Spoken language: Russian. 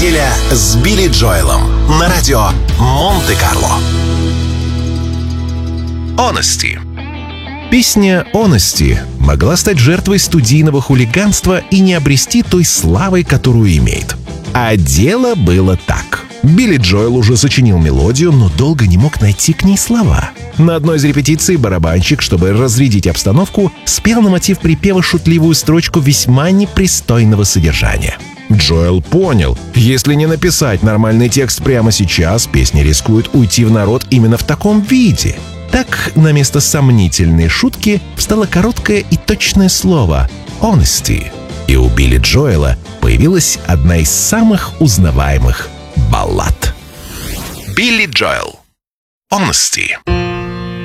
Неделя с Билли Джоэлом на радио Монте-Карло. Honesty. Песня «Honesty» могла стать жертвой студийного хулиганства и не обрести той славы, которую имеет. А дело было так. Билли Джоэл уже сочинил мелодию, но долго не мог найти к ней слова. На одной из репетиций барабанщик, чтобы разрядить обстановку, спел на мотив припева шутливую строчку весьма непристойного содержания. Джоэл понял, если не написать нормальный текст прямо сейчас, песня рискует уйти в народ именно в таком виде. Так, на место сомнительной шутки встало короткое и точное слово «honesty». И у Билли Джоэла появилась одна из самых узнаваемых баллад. Билли Джоэл. Honesty.